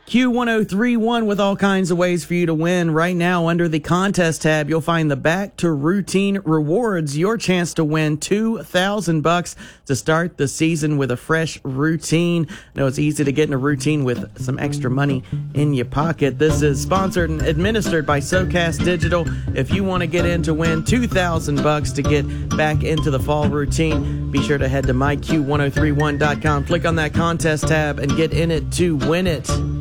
Q1031 with all kinds of ways for you to win. Right now, under the contest tab, you'll find the Back to Routine rewards. Your chance to win $2,000 to start the season with a fresh routine. I know it's easy to get in a routine with some extra money in your pocket. This is sponsored and administered by SoCast Digital. If you want to get in to win $2,000 to get back into the fall routine, be sure to head to myq1031.com, click on that contest tab, and get in it to win it.